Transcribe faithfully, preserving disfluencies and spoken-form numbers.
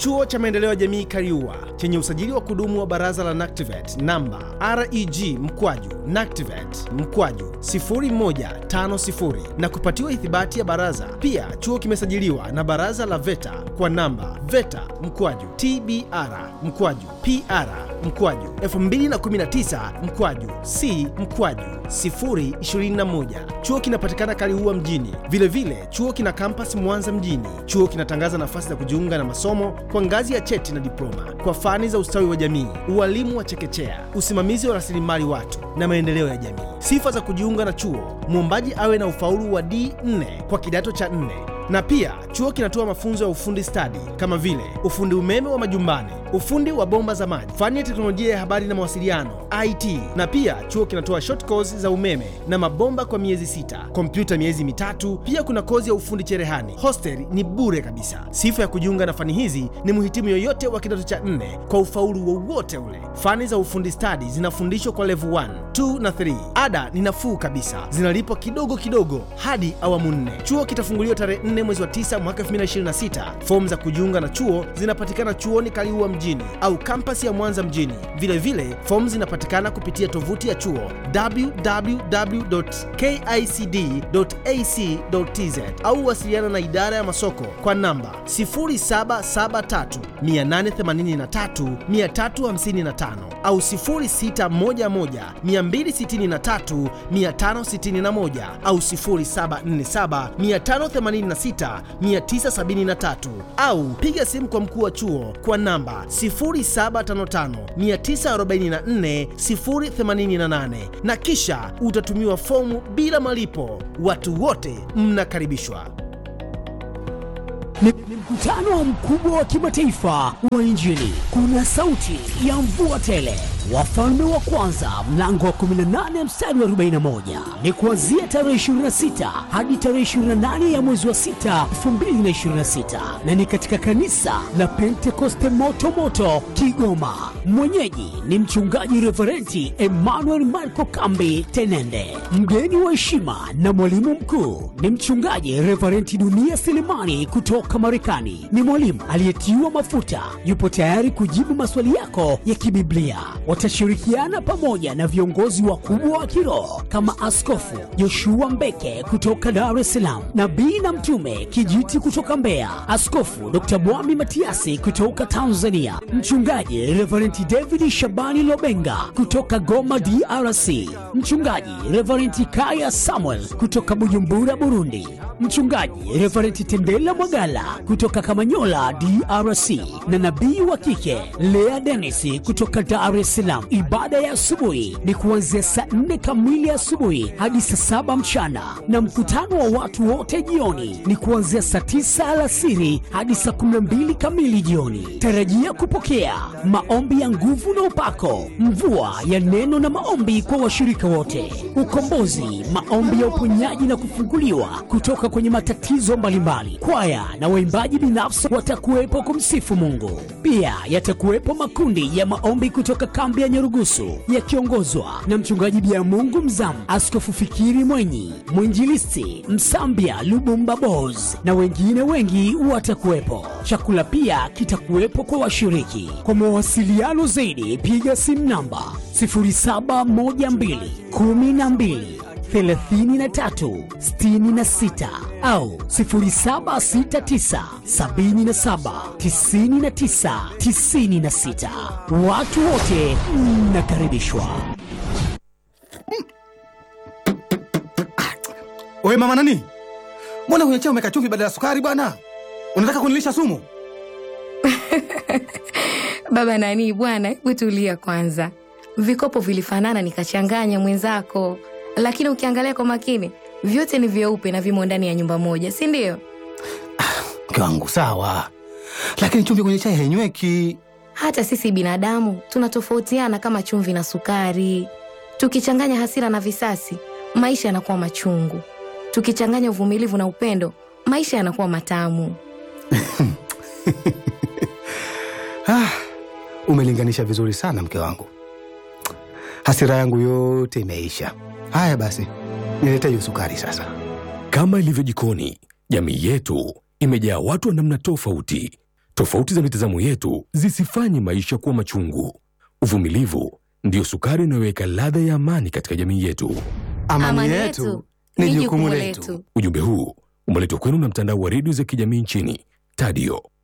Chuo cha Maendeleo ya Jamii Kariua chenye usajili wa kudumu wa Baraza la NACTIVATE namba R E G mkwaju NACTIVATE mkwaju sifuri moja tano sifuri na kupatiwa ithibati ya baraza. Pia chuo kimesajiliwa na Baraza la VETA kwa namba VETA mkwaju T B R mkwaju P R mkwaju elfu mbili na kumi na tisa mkwaju C mkwaju sifuri ishirini na moja. Chuo kinapatikana Kaliua mjini. Vile vile chuo kina campus Mwanza mjini. Chuo kinatangaza nafasi za kujiunga na masomo kwa ngazi ya cheti na diploma kwa fani za ustawi wa jamii, ualimu wa chekechea, usimamizi wa rasilimali watu na maendeleo ya jamii. Sifa za kujiunga na chuo: mwombaji awe na ufaulu wa D nne kwa kidato cha nne. Na pia chuo kinatoa mafunzo ya ufundi stadi kama vile ufundi umeme wa majumbani, ufundi wa bomba za maji, fani ya teknolojia ya habari na mawasiliano I T. Na pia chuo kinatoa short course za umeme na mabomba kwa miezi sita, kompyuta miezi mitatu. Pia kuna kozi ya ufundi cherehani. Hostel ni bure kabisa. Sifa ya kujiunga na fani hizi ni mhitimu yoyote wa kidato cha nne kwa ufaulu wowote ule. Fani za ufundi stadi zinafundishwa kwa level one, two na three. Ada ni nafuu kabisa, zinalipwa kidogo kidogo hadi awamu nne. Chuo kitafunguliwa tarehe nne mwezi wa tisa mwaka elfu mbili na ishirini na sita. Fomu za kujiunga na chuo zinapatikana chuoni Kaliua mjini au kampasi ya Mwanza mjini. Vile vile fomu zinapatikana kupitia tovuti ya chuo double-u double-u double-u dot k i c d dot a c dot t z au wasiliana na idara ya masoko kwa namba sifuri saba saba tatu nane themanini na tatu mia tatu hamsini na tano au sifuri sita moja moja mbili sita tatu mia tano sitini na moja au sifuri saba nne saba tano themanini sita mia tisa sabini na tatu au piga simu kwa mkuu wa chuo kwa namba sifuri saba tano tano tisa arobaini na nne sifuri themanini na nane na kisha utatumiwa fomu bila malipo. Watu wote mnakaribishwa. Ni mkutano mkubwa wa kimataifa wa Injili. Kuna sauti ya mvua tele. Wafalme wa kwanza mlango wa kumi na nane mstari wa arobaini na moja. Ni kuanzia tarehe ishirini na sita hadi tarehe ishirini na nane ya mwezi wa sita elfu mbili na ishirini na sita, na ni katika kanisa la Pentekoste Moto Moto Kigoma. Mwenyeji ni mchungaji Reverenti Emmanuel Marco Kambi Tenende. Mgeni wa heshima na mwalimu mkuu ni mchungaji Reverenti Dunia Selemani kutoka Marekani. Ni mwalimu aliyetiwa mafuta, yupo tayari kujibu maswali yako ya kibiblia. Watashirikiana pamoja na viongozi wakubwa wa kiroho kama Askofu Joshua Mbeke kutoka Dar es Salaam, nabii na mtume Kijiti kutoka Mbeya, Askofu Dokta Mwami Matiasi kutoka Tanzania, mchungaji Reverend David Shabani Lobenga kutoka Goma D R C, mchungaji Reverend Kaya Samuel kutoka Bujumbura Burundi, mchungaji Reverend Tendela Mwagala kutoka Kamanyola D R C, na nabii wa kike Lea Dennis kutoka Dar es Salaam. Ibada ya asubuhi ni kuanzia saa nne kamili asubuhi hadi saa saba mchana, na mkutano wa watu wote jioni ni kuanzia saa tisa alasiri hadi saa kumi na mbili kamili jioni. Tarajia kupokea maombi ya nguvu na upako, mvua ya neno na maombi kwa washirika wote, ukombozi, maombi ya uponyaji na kufunguliwa kutoka kwenye matatizo mbalimbali. Kwaya na waimbaji binafsi watakuwepo kumsifu Mungu. Pia yatakuwepo makundi ya maombi kutoka kambi ya Nyarugusu yakiongozwa na mchungaji Bia Mungu Mzamu, Askofu Fikiri Mwenyi, mwinjilisti Msambia Lubumba Boz na wengine wengi watakuwepo. Chakula pia kitakuwepo kwa washiriki. Kwa mawasiliano zaidi piga simu namba sifuri saba moja mbili kumi na mbili thelathini na tatu sitini na sita au sifuri saba sita tisa sabini na saba tisini na tisa tisini na sita. Watu wote mnakaribishwa. Wewe mama nani? Mbona kwenye chai umeweka chumvi badala ya sukari bwana? Unataka kunilisha sumu? Baba nani bwana, hebu tulia kwanza. Vikopo vilifanana nikachanganya mwenzako, lakini ukiangalia kwa makini vyote ni vyeupe na vimo ndani ya nyumba moja, si ndio? Mke wangu sawa, lakini chumvi kwenye chai hainyweki. Hata sisi binadamu tunatofautiana kama chumvi na sukari. Tukichanganya hasira na visasi, maisha yanakuwa machungu. Tukichanganya uvumilivu na upendo, maisha yanakuwa matamu. Ah, umelinganisha vizuri sana mke wangu. Hasira yangu yote imeisha. Haya basi, nilete hiyo sukari sasa. Kama ilivyo jikoni, jamii yetu imejaa watu wa namna tofauti. Tofauti za mitazamo yetu zisifanye maisha kuwa machungu. Uvumilivu ndiyo sukari inayoweka ladha ya amani katika jamii yetu. Amani, Amani yetu yetu ni ni jukumu jukumu letu. letu. Ujumbe huu umeletwa kwenu na mtandao wa redio za kijamii nchini Tadio.